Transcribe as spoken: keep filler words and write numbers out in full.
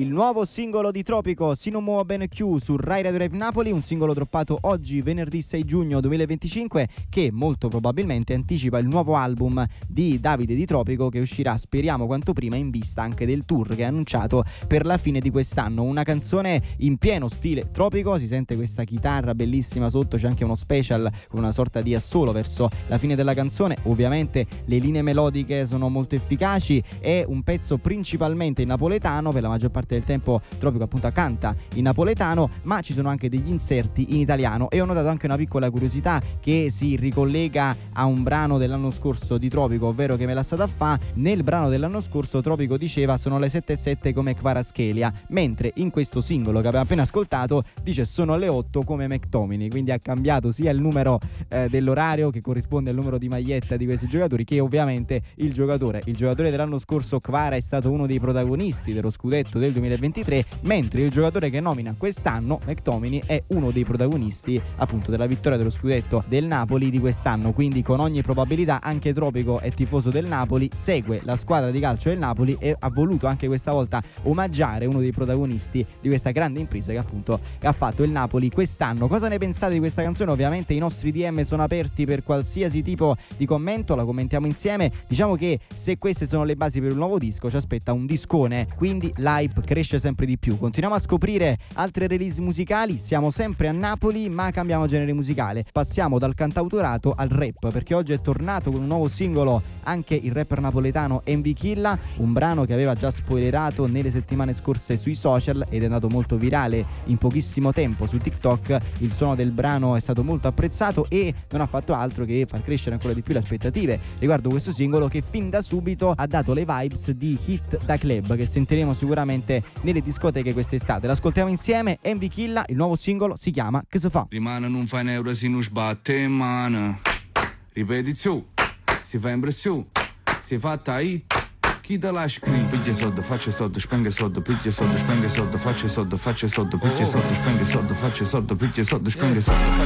il nuovo singolo di Tropico, Si non muovo bene Q, su Rai Radio Live Napoli, un singolo droppato oggi venerdì sei giugno duemilaventicinque che molto probabilmente anticipa il nuovo album di Davide Di Tropico che uscirà, speriamo quanto prima, in vista anche del tour che è annunciato per la fine di quest'anno. Una canzone in pieno stile Tropico, si sente questa chitarra bellissima sotto, c'è anche uno special con una sorta di assolo verso la fine della canzone. Ovviamente le linee melodiche sono molto efficaci, è un pezzo principalmente in napoletano, per la maggior parte del tempo Tropico appunto canta in napoletano, ma ci sono anche degli inserti in italiano e ho notato anche una piccola curiosità che si ricollega a un brano dell'anno scorso di Tropico, ovvero Che me la stata a fa. Nel brano dell'anno scorso Tropico diceva sono le sette e sette come Kvaratskhelia, mentre in questo singolo che abbiamo appena ascoltato dice sono le otto come McTominay, quindi ha cambiato sia il numero eh, dell'orario che corrisponde al numero di maglietta di questi giocatori che ovviamente il giocatore il giocatore dell'anno scorso Kvara è stato uno dei protagonisti dello scudetto del duemilaventitré, mentre il giocatore che nomina quest'anno McTominay è uno dei protagonisti appunto della vittoria dello scudetto del Napoli di quest'anno. Quindi con ogni probabilità anche Tropico è tifoso del Napoli, segue la squadra di calcio del Napoli e ha voluto anche questa volta omaggiare uno dei protagonisti di questa grande impresa che appunto ha fatto il Napoli quest'anno. Cosa ne pensate di questa canzone? Ovviamente i nostri D M sono aperti per qualsiasi tipo di commento, la commentiamo insieme. Diciamo che se queste sono le basi per un nuovo disco ci aspetta un discone, quindi l'hype cresce sempre di più. Continuiamo a scoprire altre release musicali, siamo sempre a Napoli ma cambiamo genere musicale, passiamo dal cantautorato al rap, perché oggi è tornato con un nuovo singolo anche il rapper napoletano M V Killa, un brano che aveva già spoilerato nelle settimane scorse sui social ed è andato molto virale in pochissimo tempo su TikTok. Il suono del brano è stato molto apprezzato e non ha fatto altro che far crescere ancora di più le aspettative riguardo questo singolo che fin da subito ha dato le vibes di hit da club che sentiremo sicuramente nelle discoteche quest'estate. L'ascoltiamo insieme, M V Killa, il nuovo singolo si chiama Che se fa. Rimane non fa un euro se non sbatte in mano. Ripetizione, si fa impressione, si fatta hit. Chi te lascia qui? Piglia soldi, faccia soldi, spenge soldi, piglia soldi, spenge soldi, faccia soldi, faccia soldi, piglia soldi, spenge soldi, faccia soldi, piglia soldi, spenge soldi.